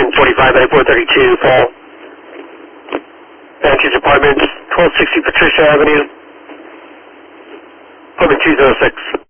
1045 at 432, Paul. Vantage Apartments, 1260 Patricia Avenue. Apartment 206.